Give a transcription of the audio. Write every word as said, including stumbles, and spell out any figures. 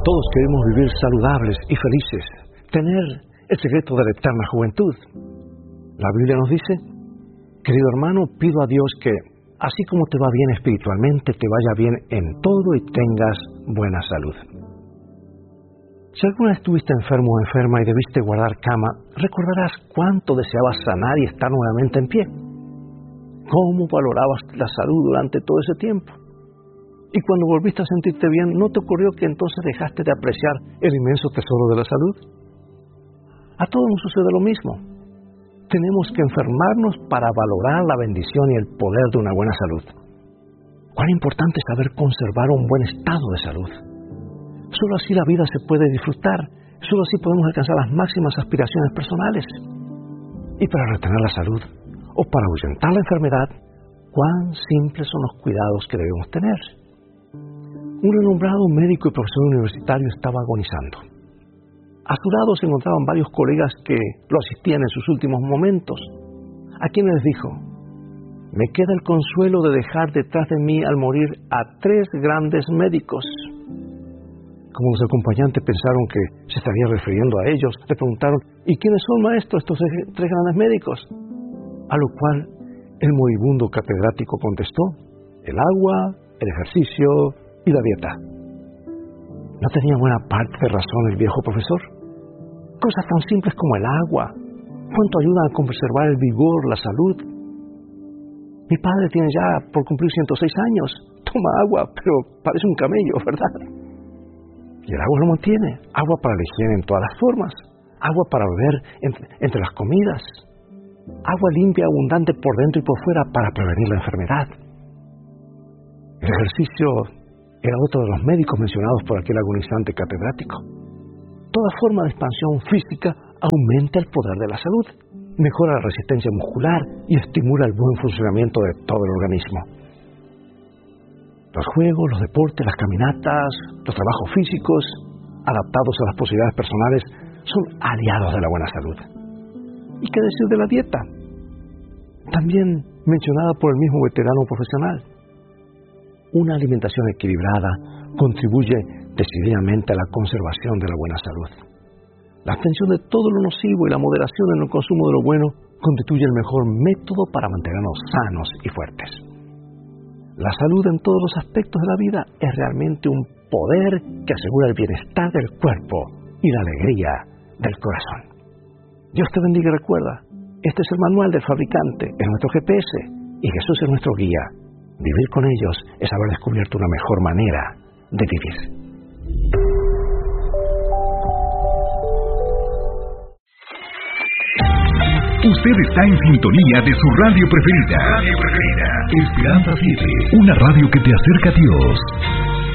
Todos queremos vivir saludables y felices, tener el secreto de la eterna juventud. La Biblia nos dice, querido hermano, pido a Dios que, así como te va bien espiritualmente, te vaya bien en todo y tengas buena salud. Si alguna vez estuviste enfermo o enferma y debiste guardar cama, recordarás cuánto deseabas sanar y estar nuevamente en pie. Cómo valorabas la salud durante todo ese tiempo. Y cuando volviste a sentirte bien, ¿no te ocurrió que entonces dejaste de apreciar el inmenso tesoro de la salud? A todos nos sucede lo mismo. Tenemos que enfermarnos para valorar la bendición y el poder de una buena salud. Cuán importante es saber conservar un buen estado de salud. Solo así la vida se puede disfrutar, solo así podemos alcanzar las máximas aspiraciones personales. Y para retener la salud, o para ahuyentar la enfermedad, cuán simples son los cuidados que debemos tener. Un renombrado médico y profesor universitario estaba agonizando. A su lado se encontraban varios colegas que lo asistían en sus últimos momentos, a quienes les dijo, me queda el consuelo de dejar detrás de mí al morir a tres grandes médicos. Como los acompañantes pensaron que se estaría refiriendo a ellos, le preguntaron, ¿y quiénes son, maestro, estos tres grandes médicos? A lo cual el moribundo catedrático contestó, el agua, el ejercicio y la dieta. ¿No tenía buena parte de razón el viejo profesor? Cosas tan simples como el agua, cuánto ayudan a conservar el vigor, la salud. Mi padre tiene ya por cumplir ciento seis años, toma agua, pero parece un camello, ¿verdad? Y el agua lo mantiene, agua para la higiene en todas las formas, agua para beber entre, entre las comidas, agua limpia, abundante por dentro y por fuera para prevenir la enfermedad. El ejercicio era otro de los médicos mencionados por aquel agonizante catedrático. Toda forma de expansión física aumenta el poder de la salud, mejora la resistencia muscular y estimula el buen funcionamiento de todo el organismo. Los juegos, los deportes, las caminatas, los trabajos físicos, adaptados a las posibilidades personales, son aliados de la buena salud. ¿Y qué decir de la dieta? También mencionada por el mismo veterano profesional. Una alimentación equilibrada contribuye decididamente a la conservación de la buena salud. La abstención de todo lo nocivo y la moderación en el consumo de lo bueno constituye el mejor método para mantenernos sanos y fuertes. La salud en todos los aspectos de la vida es realmente un poder que asegura el bienestar del cuerpo y la alegría del corazón. Dios te bendiga y recuerda, este es el manual del fabricante, es nuestro G P S y Jesús es nuestro guía. Vivir con ellos es haber descubierto una mejor manera de vivir. Usted está en sintonía de su radio preferida. Radio preferida. Esperanza siete, una radio que te acerca a Dios.